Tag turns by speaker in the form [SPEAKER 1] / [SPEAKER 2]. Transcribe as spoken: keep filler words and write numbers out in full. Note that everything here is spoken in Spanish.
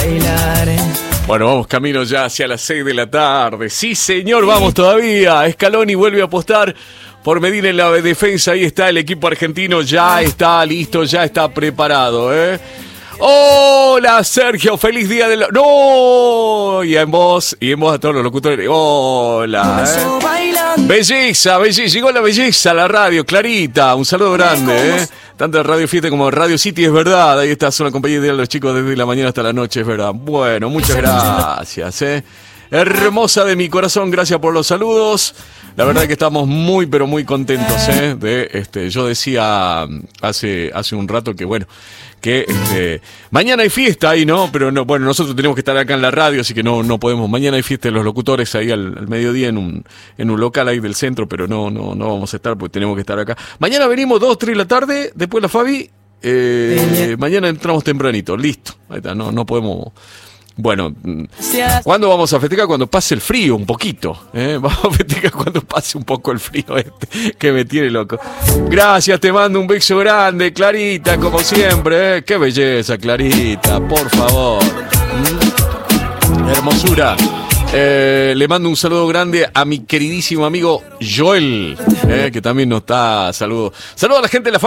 [SPEAKER 1] bailar.
[SPEAKER 2] Bueno, vamos camino ya hacia las seis de la tarde. Sí, señor, vamos todavía. Scaloni vuelve a apostar por Medina en la defensa. Ahí está el equipo argentino. Ya está listo, ya está preparado, ¿eh? Hola, Sergio. Feliz día del... ¡No! Y en voz, y en voz a todos los locutores. Hola, ¿eh? Belleza, belleza. Llegó la belleza a la radio, Clarita. Un saludo grande, ¿eh? Tanto en Radio Fiesta como en Radio City, es verdad. Ahí está, son la compañía de los chicos desde la mañana hasta la noche, es verdad. Bueno, muchas gracias, ¿eh? Hermosa de mi corazón, gracias por los saludos. La verdad que estamos muy, pero muy contentos, ¿eh? De, este, yo decía hace, hace un rato que, bueno, que este, mañana hay fiesta ahí, ¿no? Pero no, bueno, nosotros tenemos que estar acá en la radio, así que no, no podemos. Mañana hay fiesta de los locutores ahí al, al mediodía en un, en un local ahí del centro, pero no, no, no vamos a estar porque tenemos que estar acá. Mañana venimos dos, tres de la tarde, después la Fabi, eh, mañana entramos tempranito, listo. Ahí está, no, no podemos... Bueno, ¿cuándo vamos a festejar? Cuando pase el frío, un poquito, ¿eh? Vamos a festejar cuando pase un poco el frío este, que me tiene loco. Gracias, te mando un beso grande, Clarita, como siempre, ¿eh? Qué belleza, Clarita, por favor. ¿Mm? Hermosura. Eh, le mando un saludo grande a mi queridísimo amigo Joel, ¿eh? Que también nos está... Saludo. Saludo a la gente de la familia.